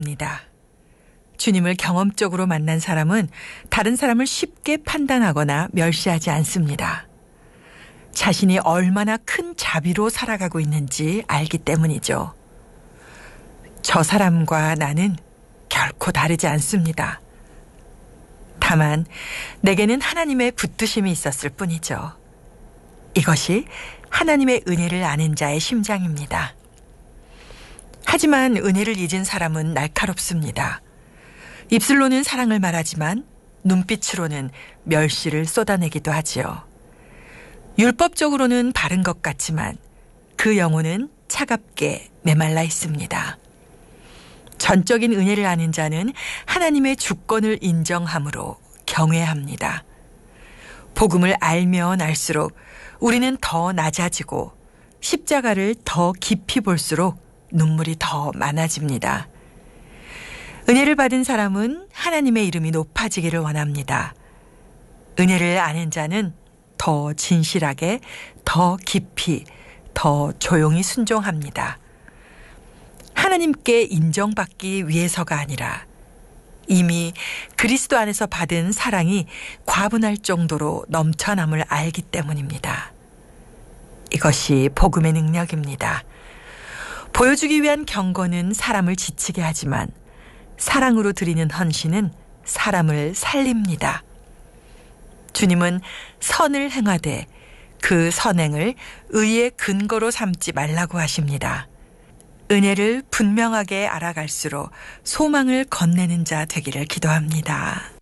입니다. 주님을 경험적으로 만난 사람은 다른 사람을 쉽게 판단하거나 멸시하지 않습니다. 자신이 얼마나 큰 자비로 살아가고 있는지 알기 때문이죠. 저 사람과 나는 결코 다르지 않습니다. 다만 내게는 하나님의 붙드심이 있었을 뿐이죠. 이것이 하나님의 은혜를 아는 자의 심장입니다. 하지만 은혜를 잊은 사람은 날카롭습니다. 입술로는 사랑을 말하지만 눈빛으로는 멸시를 쏟아내기도 하지요. 율법적으로는 바른 것 같지만 그 영혼은 차갑게 메말라 있습니다. 전적인 은혜를 아는 자는 하나님의 주권을 인정함으로 경외합니다. 복음을 알면 알수록 우리는 더 낮아지고 십자가를 더 깊이 볼수록 눈물이 더 많아집니다. 은혜를 받은 사람은 하나님의 이름이 높아지기를 원합니다. 은혜를 아는 자는 더 진실하게, 더 깊이, 더 조용히 순종합니다. 하나님께 인정받기 위해서가 아니라 이미 그리스도 안에서 받은 사랑이 과분할 정도로 넘쳐남을 알기 때문입니다. 이것이 복음의 능력입니다. 보여주기 위한 경건은 사람을 지치게 하지만 사랑으로 드리는 헌신은 사람을 살립니다. 주님은 선을 행하되 그 선행을 의의 근거로 삼지 말라고 하십니다. 은혜를 분명하게 알아갈수록 소망을 건네는 자 되기를 기도합니다.